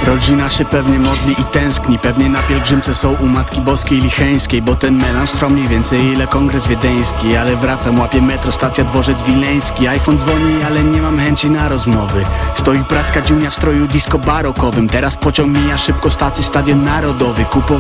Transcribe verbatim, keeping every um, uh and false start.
Rodzina się pewnie modli i tęskni, pewnie na pielgrzymce są u Matki Boskiej Licheńskiej, bo ten melanż trwa mniej więcej ile kongres wiedeński. Ale wracam, łapię metro, stacja Dworzec Wileński. iPhone dzwoni, ale nie mam chęci na rozmowy. Stoi praska dziunia w stroju disco barokowym. Teraz pociąg mija szybko stację Stadion Narodowy. Kupo